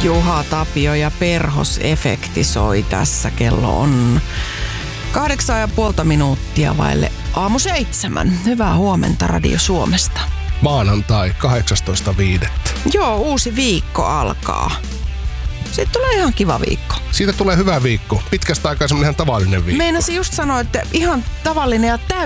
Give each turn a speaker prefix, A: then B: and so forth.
A: Juha Tapio ja Perhos-efekti soi tässä. Kello on 8,5 minuuttia vaille aamu 7. Hyvää huomenta Radio Suomesta.
B: Maanantai 18.5.
A: Joo, uusi viikko alkaa. Siitä tulee ihan kiva viikko.
B: Siitä tulee hyvä viikko. Pitkästä aikaa semmoinen ihan tavallinen viikko.
A: Meinasin just sanoa, että ihan tavallinen ja